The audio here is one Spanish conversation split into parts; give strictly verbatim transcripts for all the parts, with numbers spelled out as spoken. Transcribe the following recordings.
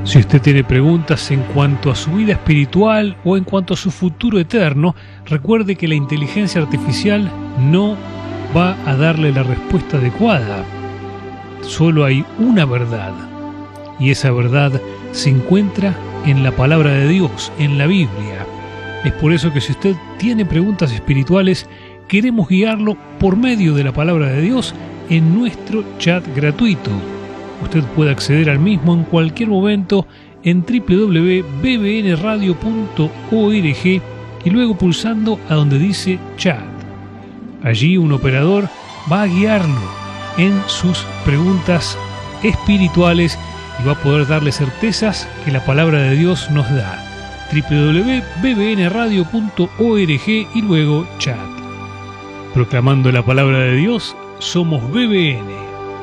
Si usted tiene preguntas en cuanto a su vida espiritual o en cuanto a su futuro eterno, recuerde que la inteligencia artificial no va a darle la respuesta adecuada. Solo hay una verdad, y esa verdad se encuentra en la palabra de Dios, en la Biblia. Es por eso que si usted tiene preguntas espirituales, queremos guiarlo por medio de la palabra de Dios en nuestro chat gratuito. Usted puede acceder al mismo en cualquier momento en doble u doble u doble u punto b b n radio punto org y luego pulsando a donde dice chat. Allí un operador va a guiarlo en sus preguntas espirituales y va a poder darle certezas que la palabra de Dios nos da. doble u doble u doble u punto b b n radio punto org y luego chat. Proclamando la palabra de Dios, somos B B N.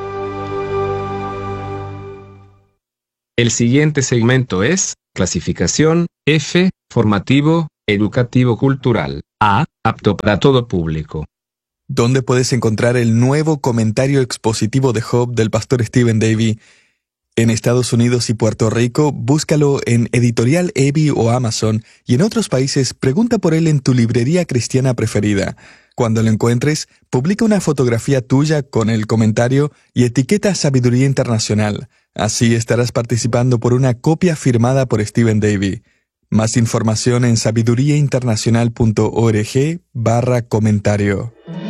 El siguiente segmento es clasificación F, formativo, educativo cultural, A, apto para todo público. ¿Dónde puedes encontrar el nuevo comentario expositivo de Job del pastor Stephen Davey? En Estados Unidos y Puerto Rico, búscalo en Editorial Evi o Amazon, y en otros países pregunta por él en tu librería cristiana preferida. Cuando lo encuentres, publica una fotografía tuya con el comentario y etiqueta Sabiduría Internacional. Así estarás participando por una copia firmada por Stephen Davey. Más información en sabiduríainternacional punto org barra comentario.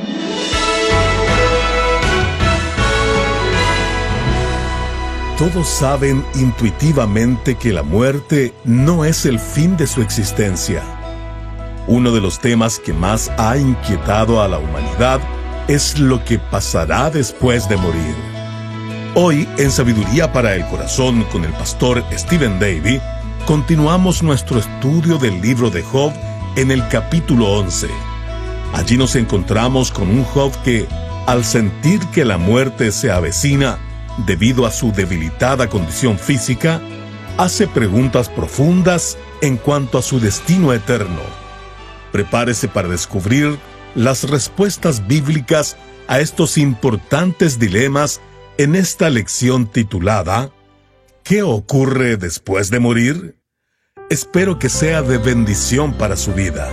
Todos saben intuitivamente que la muerte no es el fin de su existencia. Uno de los temas que más ha inquietado a la humanidad es lo que pasará después de morir. Hoy, en Sabiduría para el Corazón con el pastor Stephen Davey, continuamos nuestro estudio del libro de Job en el capítulo once. Allí nos encontramos con un Job que, al sentir que la muerte se avecina debido a su debilitada condición física, hace preguntas profundas en cuanto a su destino eterno. Prepárese para descubrir las respuestas bíblicas a estos importantes dilemas en esta lección titulada ¿Qué ocurre después de morir? Espero que sea de bendición para su vida.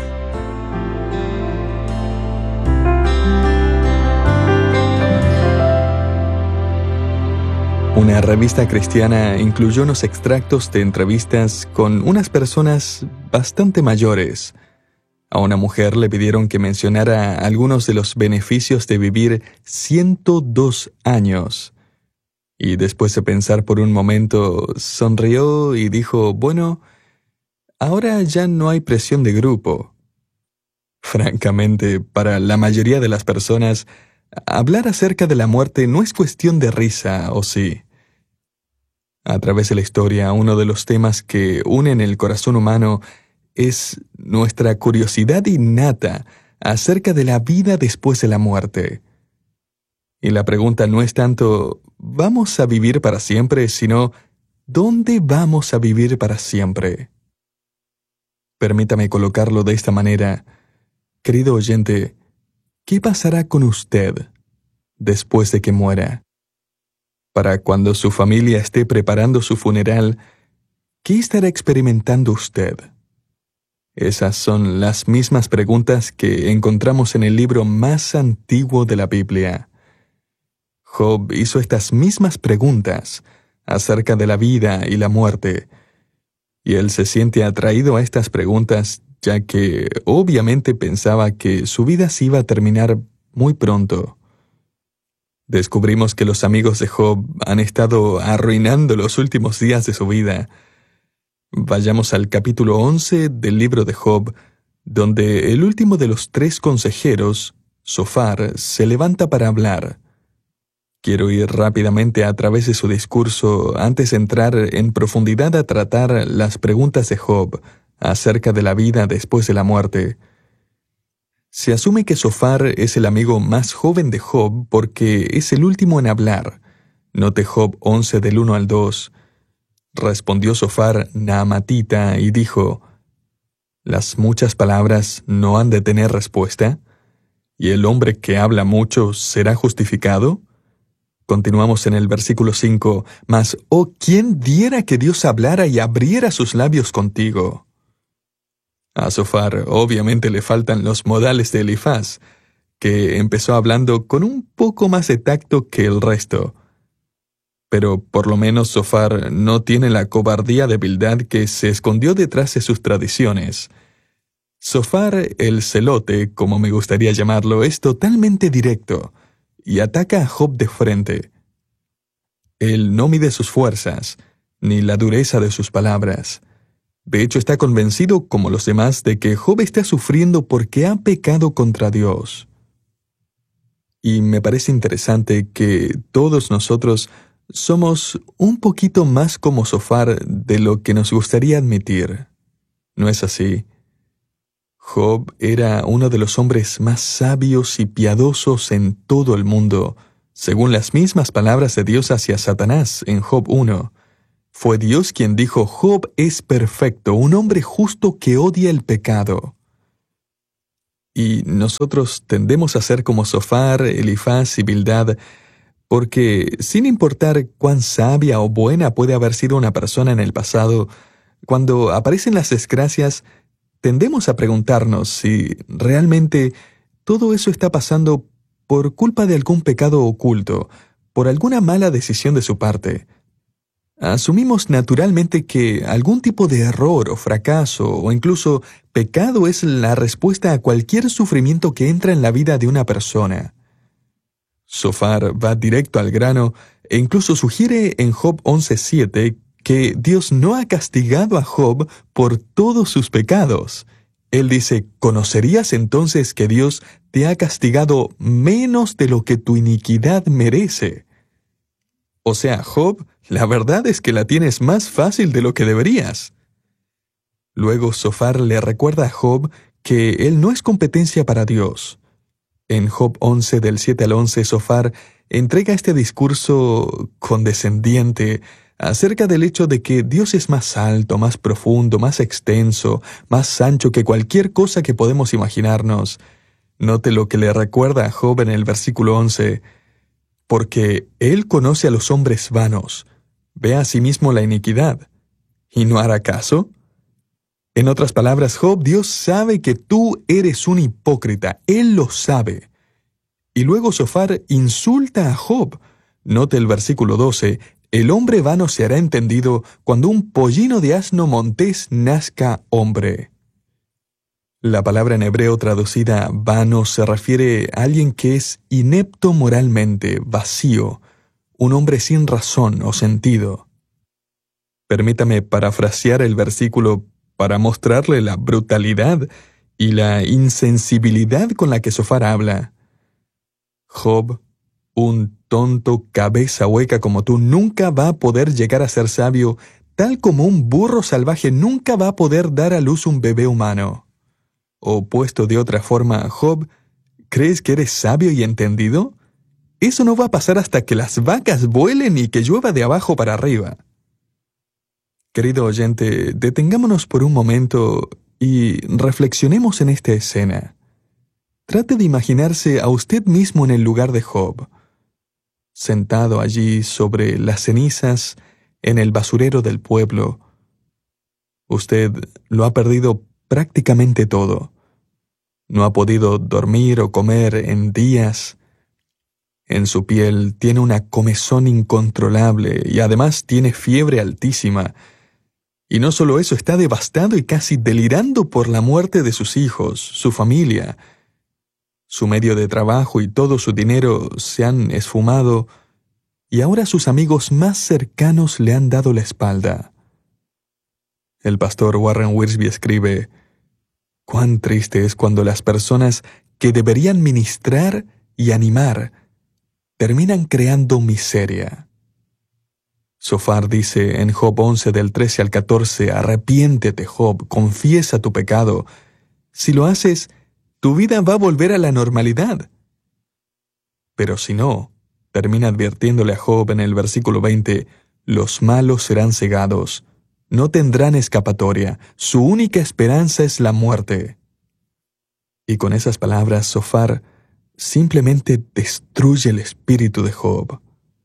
Una revista cristiana incluyó unos extractos de entrevistas con unas personas bastante mayores. A una mujer le pidieron que mencionara algunos de los beneficios de vivir ciento dos años. Y después de pensar por un momento, sonrió y dijo, bueno, ahora ya no hay presión de grupo. Francamente, para la mayoría de las personas, hablar acerca de la muerte no es cuestión de risa, ¿o sí? A través de la historia, uno de los temas que unen el corazón humano es nuestra curiosidad innata acerca de la vida después de la muerte. Y la pregunta no es tanto, ¿vamos a vivir para siempre?, sino, ¿dónde vamos a vivir para siempre? Permítame colocarlo de esta manera. Querido oyente, ¿qué pasará con usted después de que muera? Para cuando su familia esté preparando su funeral, ¿qué estará experimentando usted? Esas son las mismas preguntas que encontramos en el libro más antiguo de la Biblia. Job hizo estas mismas preguntas acerca de la vida y la muerte, y él se siente atraído a estas preguntas ya que obviamente pensaba que su vida se iba a terminar muy pronto. Descubrimos que los amigos de Job han estado arruinando los últimos días de su vida. Vayamos al capítulo once del libro de Job, donde el último de los tres consejeros, Zofar, se levanta para hablar. Quiero ir rápidamente a través de su discurso antes de entrar en profundidad a tratar las preguntas de Job acerca de la vida después de la muerte. Se asume que Zofar es el amigo más joven de Job porque es el último en hablar. Note Job once del uno al dos. Respondió Zofar Naamatita y dijo, ¿las muchas palabras no han de tener respuesta? ¿Y el hombre que habla mucho será justificado? Continuamos en el versículo cinco. Mas, oh, ¿quién diera que Dios hablara y abriera sus labios contigo? A Zofar obviamente le faltan los modales de Elifaz, que empezó hablando con un poco más de tacto que el resto. Pero por lo menos Zofar no tiene la cobardía de Bildad que se escondió detrás de sus tradiciones. Zofar, el celote, como me gustaría llamarlo, es totalmente directo y ataca a Job de frente. Él no mide sus fuerzas, ni la dureza de sus palabras. De hecho, está convencido, como los demás, de que Job está sufriendo porque ha pecado contra Dios. Y me parece interesante que todos nosotros somos un poquito más como Zofar de lo que nos gustaría admitir. ¿No es así? Job era uno de los hombres más sabios y piadosos en todo el mundo, según las mismas palabras de Dios hacia Satanás en Job uno. Fue Dios quien dijo: Job es perfecto, un hombre justo que odia el pecado. Y nosotros tendemos a ser como Zofar, Elifaz y Bildad, porque sin importar cuán sabia o buena puede haber sido una persona en el pasado, cuando aparecen las desgracias, tendemos a preguntarnos si realmente todo eso está pasando por culpa de algún pecado oculto, por alguna mala decisión de su parte. Asumimos naturalmente que algún tipo de error o fracaso o incluso pecado es la respuesta a cualquier sufrimiento que entra en la vida de una persona. Zofar va directo al grano e incluso sugiere en Job once siete que Dios no ha castigado a Job por todos sus pecados. Él dice: ¿conocerías entonces que Dios te ha castigado menos de lo que tu iniquidad merece? O sea, Job, la verdad es que la tienes más fácil de lo que deberías. Luego Zofar le recuerda a Job que él no es competencia para Dios. En Job once, del siete al once, Zofar entrega este discurso condescendiente acerca del hecho de que Dios es más alto, más profundo, más extenso, más ancho que cualquier cosa que podemos imaginarnos. Note lo que le recuerda a Job en el versículo once. Porque Él conoce a los hombres vanos, ve a sí mismo la iniquidad, ¿y no hará caso? En otras palabras, Job, Dios sabe que tú eres un hipócrita, Él lo sabe. Y luego Zofar insulta a Job. Note el versículo doce, el hombre vano se hará entendido cuando un pollino de asno montés nazca hombre. La palabra en hebreo traducida vano se refiere a alguien que es inepto moralmente, vacío, un hombre sin razón o sentido. Permítame parafrasear el versículo para mostrarle la brutalidad y la insensibilidad con la que Zofar habla. Job, un tonto cabeza hueca como tú, nunca va a poder llegar a ser sabio, tal como un burro salvaje nunca va a poder dar a luz un bebé humano. O puesto de otra forma, Job, ¿crees que eres sabio y entendido? Eso no va a pasar hasta que las vacas vuelen y que llueva de abajo para arriba. Querido oyente, detengámonos por un momento y reflexionemos en esta escena. Trate de imaginarse a usted mismo en el lugar de Job, sentado allí sobre las cenizas en el basurero del pueblo. Usted lo ha perdido prácticamente todo. No ha podido dormir o comer en días. En su piel tiene una comezón incontrolable y además tiene fiebre altísima. Y no solo eso, está devastado y casi delirando por la muerte de sus hijos, su familia. Su medio de trabajo y todo su dinero se han esfumado y ahora sus amigos más cercanos le han dado la espalda. El pastor Warren Wiersbe escribe: cuán triste es cuando las personas que deberían ministrar y animar terminan creando miseria. Zofar dice en Job once del trece al catorce, arrepiéntete, Job, confiesa tu pecado. Si lo haces, tu vida va a volver a la normalidad. Pero si no, termina advirtiéndole a Job en el versículo veinte, los malos serán cegados, no tendrán escapatoria, su única esperanza es la muerte. Y con esas palabras, Zofar simplemente destruye el espíritu de Job.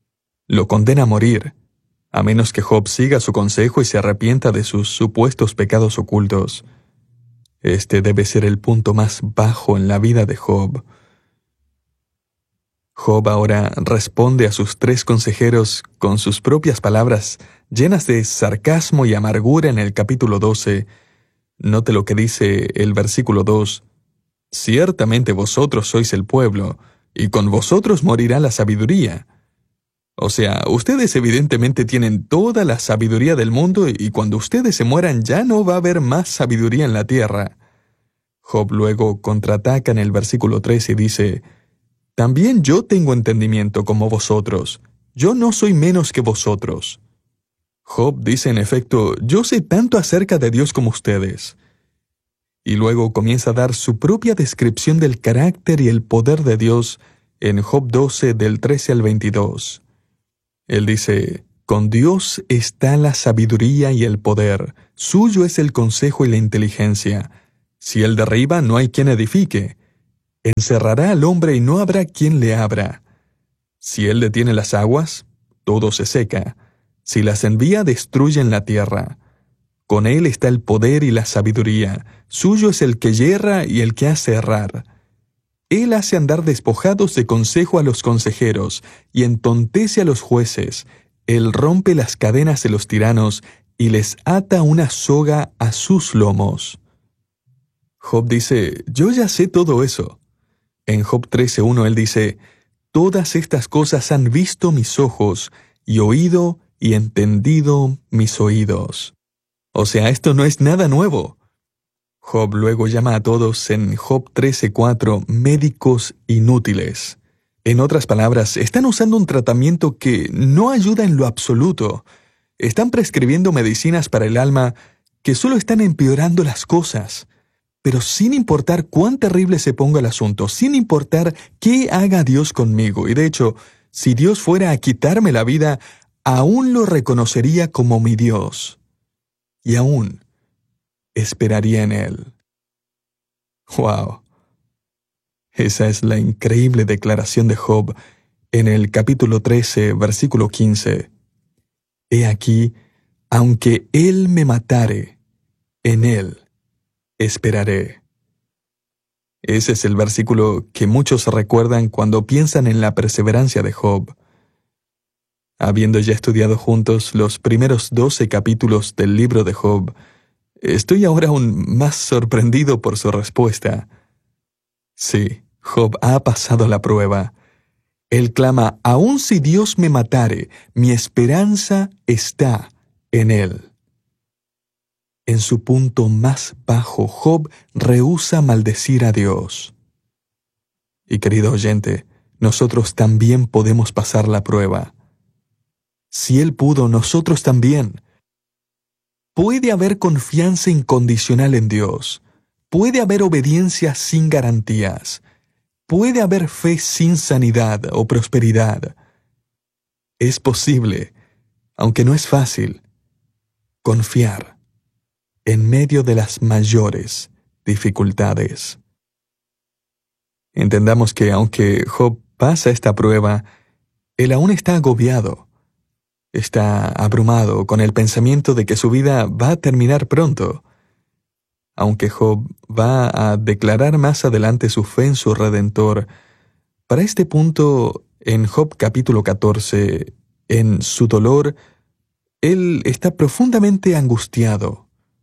lo condena a morir, a menos que Job siga su consejo y se arrepienta de sus supuestos pecados ocultos. Este debe ser el punto más bajo en la vida de Job. Job ahora responde a sus tres consejeros con sus propias palabras, llenas de sarcasmo y amargura en el capítulo doce. Note lo que dice el versículo dos. Ciertamente vosotros sois el pueblo, y con vosotros morirá la sabiduría. O sea, ustedes evidentemente tienen toda la sabiduría del mundo y cuando ustedes se mueran ya no va a haber más sabiduría en la tierra. Job luego contraataca en el versículo trece y dice, también yo tengo entendimiento como vosotros, yo no soy menos que vosotros. Job dice en efecto, yo sé tanto acerca de Dios como ustedes. Y luego comienza a dar su propia descripción del carácter y el poder de Dios en Job doce del trece al veintidós. Él dice, con Dios está la sabiduría y el poder, suyo es el consejo y la inteligencia. Si él derriba, no hay quien edifique. Encerrará al hombre y no habrá quien le abra. Si él detiene las aguas, todo se seca. Si las envía, destruyen la tierra. Con él está el poder y la sabiduría, suyo es el que yerra y el que hace errar. Él hace andar despojados de consejo a los consejeros, y entontece a los jueces. Él rompe las cadenas de los tiranos, y les ata una soga a sus lomos. Job dice, yo ya sé todo eso. En Job trece uno él dice, todas estas cosas han visto mis ojos, y oído y entendido mis oídos. O sea, esto no es nada nuevo. Job luego llama a todos en Job trece cuatro médicos inútiles. En otras palabras, están usando un tratamiento que no ayuda en lo absoluto. Están prescribiendo medicinas para el alma que solo están empeorando las cosas. Pero sin importar cuán terrible se ponga el asunto, sin importar qué haga Dios conmigo, y de hecho, si Dios fuera a quitarme la vida, aún lo reconocería como mi Dios. Y aún esperaría en él. ¡Wow! Esa es la increíble declaración de Job en el capítulo trece, versículo quince. He aquí, aunque él me matare, en él esperaré. Ese es el versículo que muchos recuerdan cuando piensan en la perseverancia de Job. Habiendo ya estudiado juntos los primeros doce capítulos del libro de Job, estoy ahora aún más sorprendido por su respuesta. Sí, Job ha pasado la prueba. Él clama, aun si Dios me matare, mi esperanza está en él. En su punto más bajo, Job rehúsa maldecir a Dios. Y querido oyente, nosotros también podemos pasar la prueba. Si él pudo, nosotros también. Puede haber confianza incondicional en Dios. Puede haber obediencia sin garantías. Puede haber fe sin sanidad o prosperidad. Es posible, aunque no es fácil, confiar en medio de las mayores dificultades. Entendamos que aunque Job pasa esta prueba, él aún está agobiado. Está abrumado con el pensamiento de que su vida va a terminar pronto. Aunque Job va a declarar más adelante su fe en su Redentor, para este punto, en Job capítulo catorce, en su dolor, él está profundamente angustiado.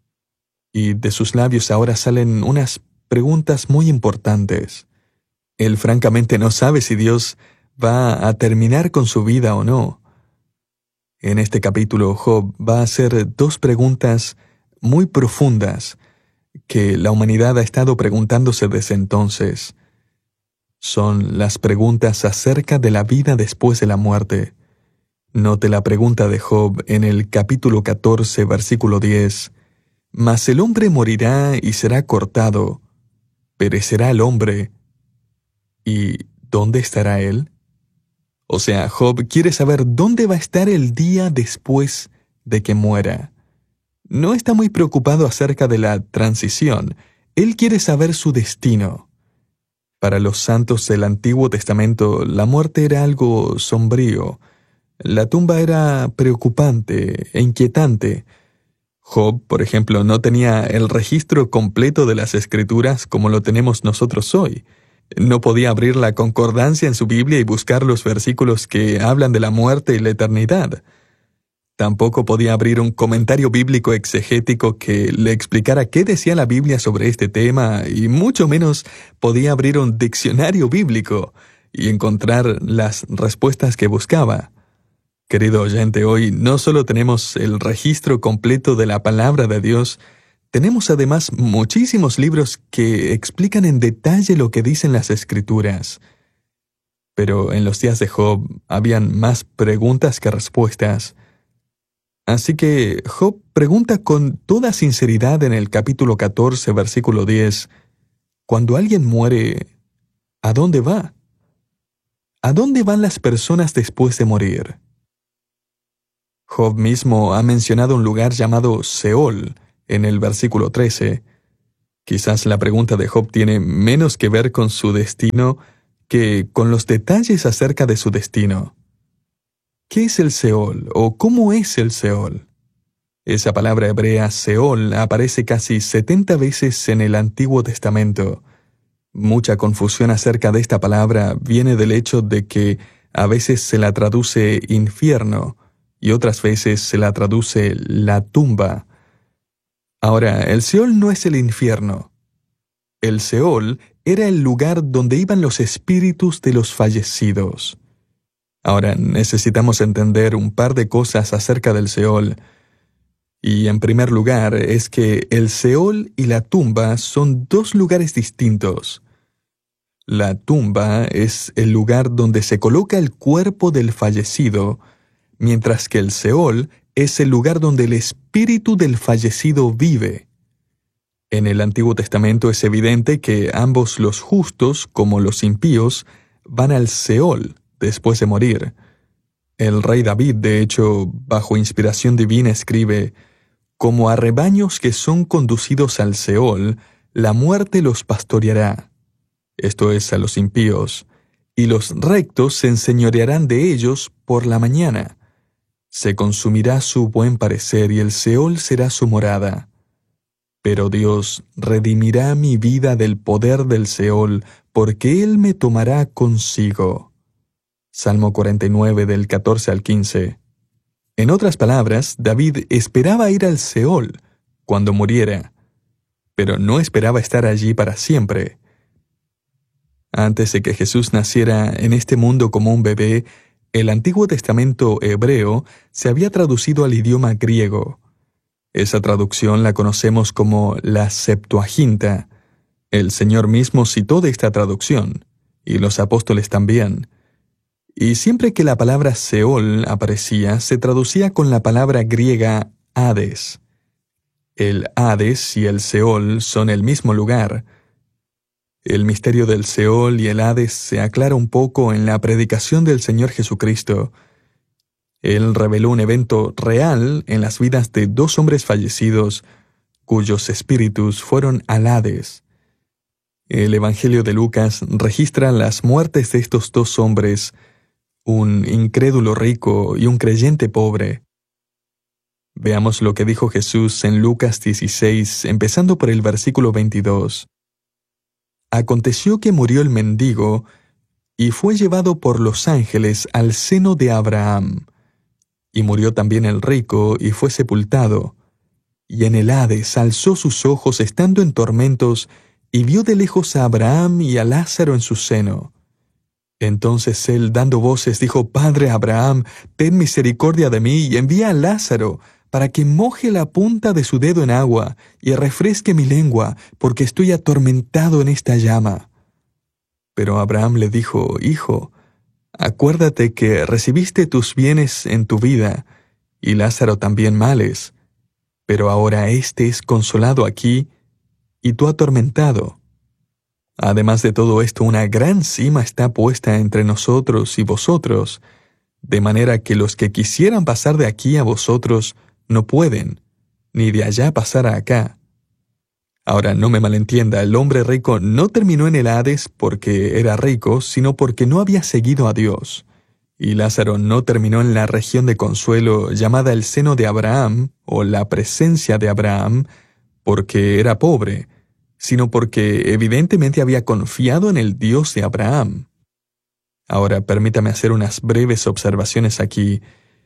Y de sus labios ahora salen unas preguntas muy importantes. Él francamente no sabe si Dios va a terminar con su vida o no. En este capítulo, Job va a hacer dos preguntas muy profundas que la humanidad ha estado preguntándose desde entonces. Son las preguntas acerca de la vida después de la muerte. Note la pregunta de Job en el capítulo catorce, versículo diez. Mas el hombre morirá y será cortado. Perecerá el hombre. ¿Y dónde estará él? O sea, Job quiere saber dónde va a estar el día después de que muera. No está muy preocupado acerca de la transición. Él quiere saber su destino. Para los santos del Antiguo Testamento, la muerte era algo sombrío. La tumba era preocupante e inquietante. Job, por ejemplo, no tenía el registro completo de las Escrituras como lo tenemos nosotros hoy. No podía abrir la concordancia en su Biblia y buscar los versículos que hablan de la muerte y la eternidad. Tampoco podía abrir un comentario bíblico exegético que le explicara qué decía la Biblia sobre este tema, y mucho menos podía abrir un diccionario bíblico y encontrar las respuestas que buscaba. Querido oyente, hoy no solo tenemos el registro completo de la palabra de Dios, tenemos además muchísimos libros que explican en detalle lo que dicen las Escrituras. Pero en los días de Job habían más preguntas que respuestas. Así que Job pregunta con toda sinceridad en el capítulo catorce, versículo diez, «Cuando alguien muere, ¿a dónde va? ¿A dónde van las personas después de morir?» Job mismo ha mencionado un lugar llamado Seol en el versículo trece. Quizás la pregunta de Job tiene menos que ver con su destino que con los detalles acerca de su destino. ¿Qué es el Seol o cómo es el Seol? Esa palabra hebrea Seol aparece casi setenta veces en el Antiguo Testamento. Mucha confusión acerca de esta palabra viene del hecho de que a veces se la traduce infierno y otras veces se la traduce la tumba. Ahora, el Seol no es el infierno. El Seol era el lugar donde iban los espíritus de los fallecidos. Ahora, necesitamos entender un par de cosas acerca del Seol. Y en primer lugar, es que el Seol y la tumba son dos lugares distintos. La tumba es el lugar donde se coloca el cuerpo del fallecido, mientras que el Seol es el lugar donde el espíritu del fallecido vive. En el Antiguo Testamento es evidente que ambos, los justos como los impíos, van al Seol después de morir. El rey David, de hecho, bajo inspiración divina, escribe: «Como a rebaños que son conducidos al Seol, la muerte los pastoreará». Esto es, a los impíos. «Y los rectos se enseñorearán de ellos por la mañana. Se consumirá su buen parecer y el Seol será su morada. Pero Dios redimirá mi vida del poder del Seol, porque Él me tomará consigo». Salmo cuarenta y nueve, del catorce al quince. En otras palabras, David esperaba ir al Seol cuando muriera, pero no esperaba estar allí para siempre. Antes de que Jesús naciera en este mundo como un bebé, el Antiguo Testamento hebreo se había traducido al idioma griego. Esa traducción la conocemos como la Septuaginta. El Señor mismo citó de esta traducción, y los apóstoles también. Y siempre que la palabra Seol aparecía, se traducía con la palabra griega Hades. El Hades y el Seol son el mismo lugar. El misterio del Seol y el Hades se aclara un poco en la predicación del Señor Jesucristo. Él reveló un evento real en las vidas de dos hombres fallecidos, cuyos espíritus fueron al Hades. El Evangelio de Lucas registra las muertes de estos dos hombres, un incrédulo rico y un creyente pobre. Veamos lo que dijo Jesús en Lucas dieciséis, empezando por el versículo veintidós. Aconteció que murió el mendigo y fue llevado por los ángeles al seno de Abraham. Y murió también el rico y fue sepultado. Y en el Hades alzó sus ojos estando en tormentos y vio de lejos a Abraham y a Lázaro en su seno. Entonces él, dando voces, dijo: Padre Abraham, ten misericordia de mí y envía a Lázaro para que moje la punta de su dedo en agua y refresque mi lengua, porque estoy atormentado en esta llama. Pero Abraham le dijo: Hijo, acuérdate que recibiste tus bienes en tu vida, y Lázaro también males, pero ahora éste es consolado aquí, y tú atormentado. Además de todo esto, una gran sima está puesta entre nosotros y vosotros, de manera que los que quisieran pasar de aquí a vosotros no pueden, ni de allá pasar a acá. Ahora, no me malentienda, el hombre rico no terminó en el Hades porque era rico, sino porque no había seguido a Dios. Y Lázaro no terminó en la región de consuelo llamada el seno de Abraham, o la presencia de Abraham, porque era pobre, sino porque evidentemente había confiado en el Dios de Abraham. Ahora permítame hacer unas breves observaciones aquí.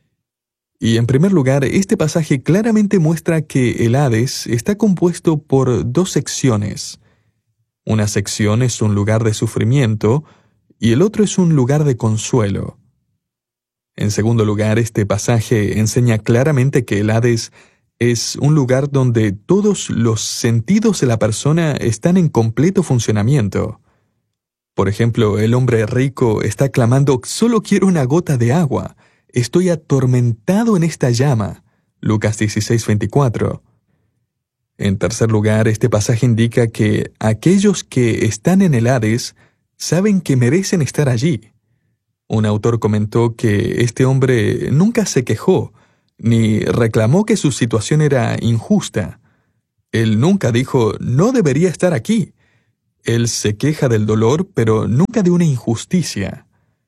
Y en primer lugar, este pasaje claramente muestra que el Hades está compuesto por dos secciones. Una sección es un lugar de sufrimiento y el otro es un lugar de consuelo. En segundo lugar, este pasaje enseña claramente que el Hades es un lugar donde todos los sentidos de la persona están en completo funcionamiento. Por ejemplo, el hombre rico está clamando: «Solo quiero una gota de agua. Estoy atormentado en esta llama». Lucas dieciséis, veinticuatro. En tercer lugar, este pasaje indica que aquellos que están en el Hades saben que merecen estar allí. Un autor comentó que este hombre nunca se quejó, ni reclamó que su situación era injusta. Él nunca dijo: «No debería estar aquí». Él se queja del dolor, pero nunca de una injusticia.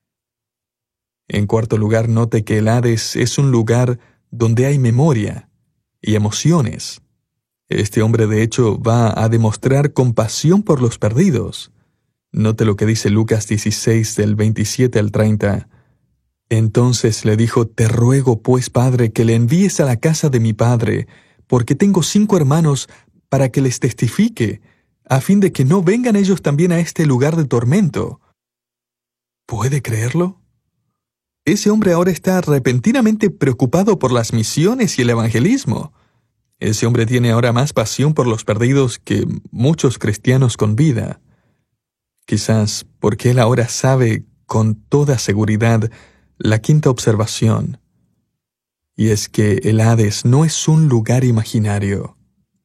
En cuarto lugar, note que el Hades es un lugar donde hay memoria y emociones. Este hombre, de hecho, va a demostrar compasión por los perdidos. Note lo que dice Lucas dieciséis, del veintisiete al treinta. Entonces le dijo: «Te ruego, pues, Padre, que le envíes a la casa de mi padre, porque tengo cinco hermanos, para que les testifique, a fin de que no vengan ellos también a este lugar de tormento». ¿Puede creerlo? Ese hombre ahora está repentinamente preocupado por las misiones y el evangelismo. Ese hombre tiene ahora más pasión por los perdidos que muchos cristianos con vida. Quizás porque él ahora sabe con toda seguridad la quinta observación, y es que el Hades no es un lugar imaginario.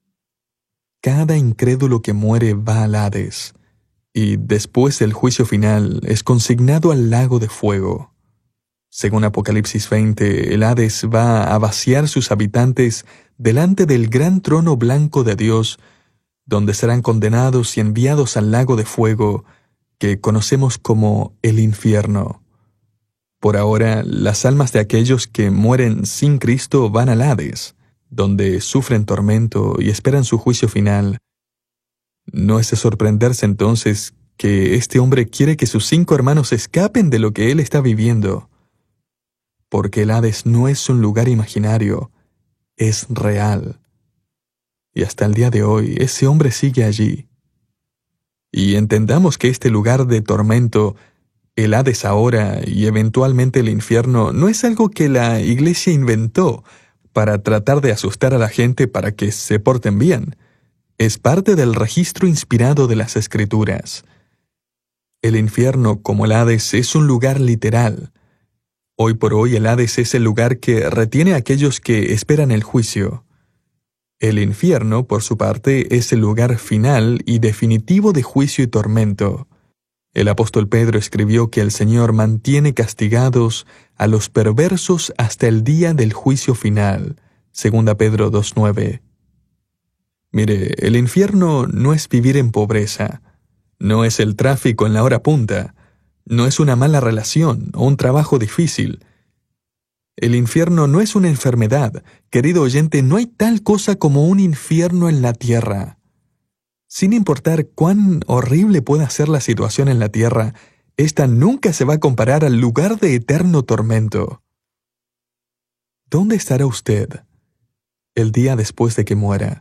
Cada incrédulo que muere va al Hades, y después del juicio final es consignado al lago de fuego. Según Apocalipsis veinte, el Hades va a vaciar sus habitantes delante del gran trono blanco de Dios, donde serán condenados y enviados al lago de fuego, que conocemos como el infierno. Por ahora, las almas de aquellos que mueren sin Cristo van al Hades, donde sufren tormento y esperan su juicio final. No es de sorprenderse entonces que este hombre quiere que sus cinco hermanos escapen de lo que él está viviendo, porque el Hades no es un lugar imaginario, es real. Y hasta el día de hoy, ese hombre sigue allí. Y entendamos que este lugar de tormento, el Hades ahora y eventualmente el infierno, no es algo que la Iglesia inventó para tratar de asustar a la gente para que se porten bien. Es parte del registro inspirado de las Escrituras. El infierno, como el Hades, es un lugar literal. Hoy por hoy el Hades es el lugar que retiene a aquellos que esperan el juicio. El infierno, por su parte, es el lugar final y definitivo de juicio y tormento. El apóstol Pedro escribió que el Señor mantiene castigados a los perversos hasta el día del juicio final. Segunda Pedro dos nueve. Mire, el infierno no es vivir en pobreza, no es el tráfico en la hora punta, no es una mala relación o un trabajo difícil. El infierno no es una enfermedad. Querido oyente, no hay tal cosa como un infierno en la tierra. Sin importar cuán horrible pueda ser la situación en la tierra, esta nunca se va a comparar al lugar de eterno tormento. ¿Dónde estará usted el día después de que muera?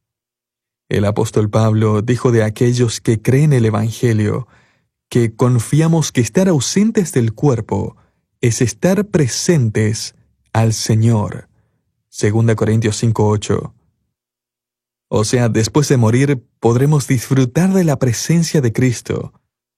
El apóstol Pablo dijo de aquellos que creen el Evangelio, que confiamos que estar ausentes del cuerpo es estar presentes al Señor. Segunda Corintios cinco ocho. O sea, después de morir podremos disfrutar de la presencia de Cristo.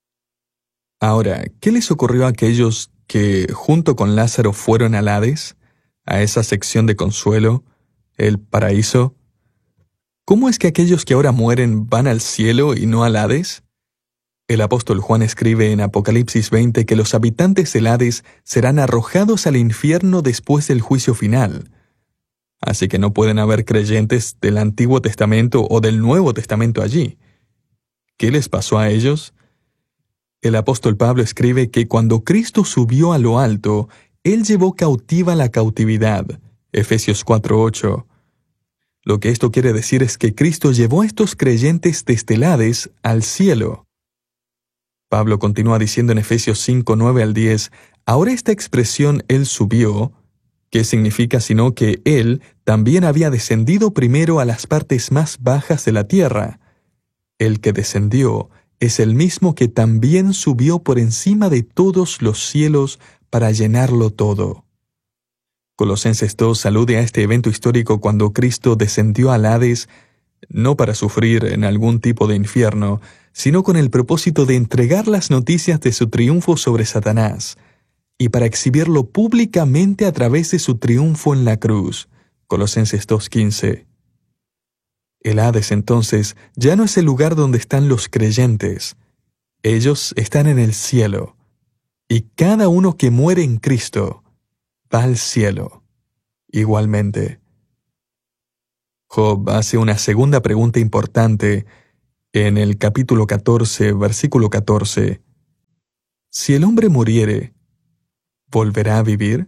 Ahora, ¿qué les ocurrió a aquellos que junto con Lázaro fueron al Hades, a esa sección de consuelo, el paraíso? ¿Cómo es que aquellos que ahora mueren van al cielo y no al Hades? El apóstol Juan escribe en Apocalipsis veinte que los habitantes del Hades serán arrojados al infierno después del juicio final. Así que no pueden haber creyentes del Antiguo Testamento o del Nuevo Testamento allí. ¿Qué les pasó a ellos? El apóstol Pablo escribe que cuando Cristo subió a lo alto, Él llevó cautiva la cautividad. Efesios cuatro ocho. Lo que esto quiere decir es que Cristo llevó a estos creyentes desde el Hades al cielo. Pablo continúa diciendo en Efesios cinco nueve al diez, ahora esta expresión Él subió, ¿qué significa sino que Él también había descendido primero a las partes más bajas de la tierra? El que descendió es el mismo que también subió por encima de todos los cielos para llenarlo todo. Colosenses dos alude a este evento histórico cuando Cristo descendió al Hades, no para sufrir en algún tipo de infierno, sino con el propósito de entregar las noticias de su triunfo sobre Satanás, y para exhibirlo públicamente a través de su triunfo en la cruz. Colosenses dos quince. El Hades, entonces, ya no es el lugar donde están los creyentes. Ellos están en el cielo, y cada uno que muere en Cristo va al cielo. Igualmente, Job hace una segunda pregunta importante en el capítulo catorce, versículo catorce. Si el hombre muriere, ¿volverá a vivir?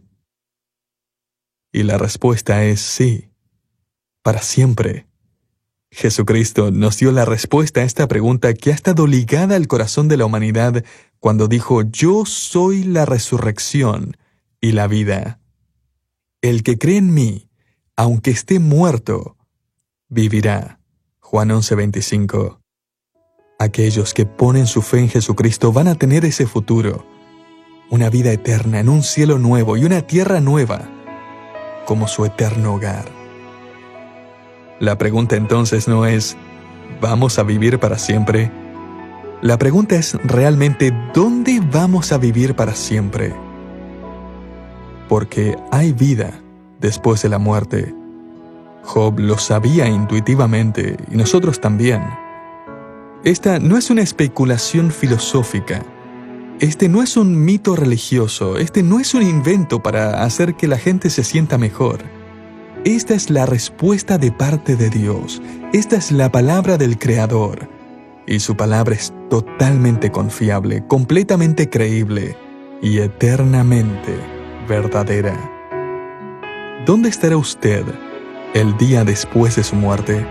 Y la respuesta es sí, para siempre. Jesucristo nos dio la respuesta a esta pregunta que ha estado ligada al corazón de la humanidad cuando dijo, yo soy la resurrección y la vida. El que cree en mí, aunque esté muerto, vivirá. Juan once veinticinco. Aquellos que ponen su fe en Jesucristo van a tener ese futuro, una vida eterna en un cielo nuevo y una tierra nueva, como su eterno hogar. La pregunta entonces no es, ¿vamos a vivir para siempre? La pregunta es realmente, ¿dónde vamos a vivir para siempre? Porque hay vida después de la muerte. Job lo sabía intuitivamente, y nosotros también. Esta no es una especulación filosófica. Este no es un mito religioso. Este no es un invento para hacer que la gente se sienta mejor. Esta es la respuesta de parte de Dios. Esta es la palabra del Creador. Y su palabra es totalmente confiable, completamente creíble y eternamente verdadera. ¿Dónde estará usted el día después de su muerte?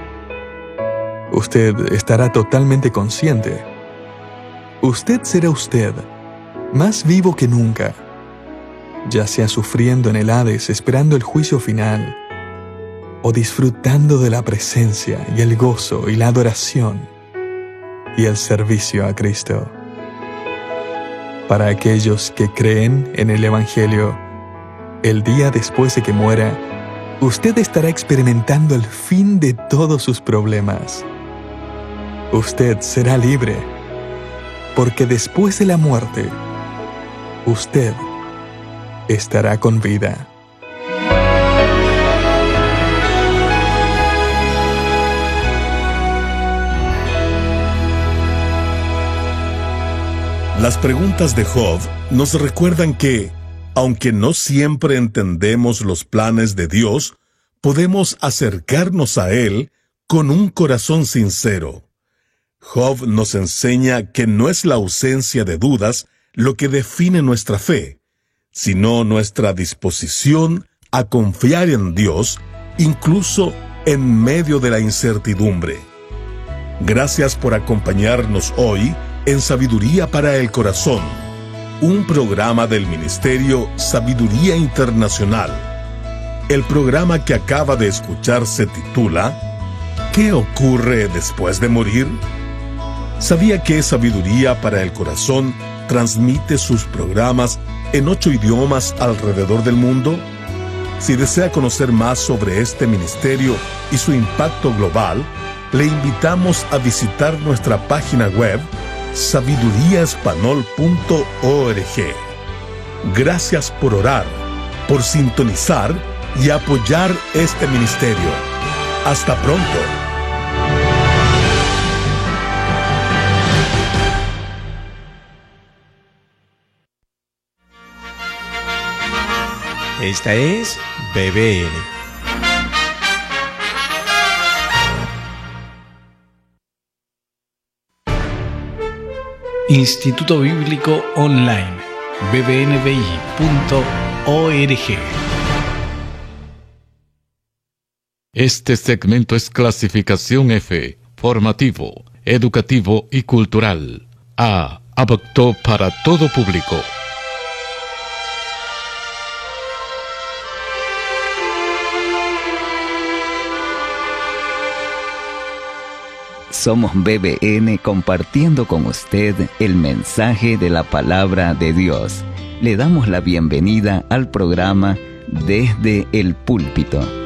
Usted estará totalmente consciente. Usted será usted, más vivo que nunca, ya sea sufriendo en el Hades esperando el juicio final, o disfrutando de la presencia y el gozo y la adoración y el servicio a Cristo. Para aquellos que creen en el Evangelio, el día después de que muera, usted estará experimentando el fin de todos sus problemas. Usted será libre, porque después de la muerte, usted estará con vida. Las preguntas de Job nos recuerdan que, aunque no siempre entendemos los planes de Dios, podemos acercarnos a Él con un corazón sincero. Job nos enseña que no es la ausencia de dudas lo que define nuestra fe, sino nuestra disposición a confiar en Dios, incluso en medio de la incertidumbre. Gracias por acompañarnos hoy en Sabiduría para el Corazón, un programa del Ministerio Sabiduría Internacional. El programa que acaba de escuchar se titula ¿Qué ocurre después de morir? ¿Sabía que Sabiduría para el Corazón transmite sus programas en ocho idiomas alrededor del mundo? Si desea conocer más sobre este ministerio y su impacto global, le invitamos a visitar nuestra página web sabiduría espanol punto org. Gracias por orar, por sintonizar y apoyar este ministerio. Hasta pronto. Esta es B B L. Instituto Bíblico Online, b b n b i punto org. Este segmento es clasificación F, formativo, educativo y cultural. A, apto para todo público. Somos B B N compartiendo con usted el mensaje de la palabra de Dios. Le damos la bienvenida al programa Desde el Púlpito.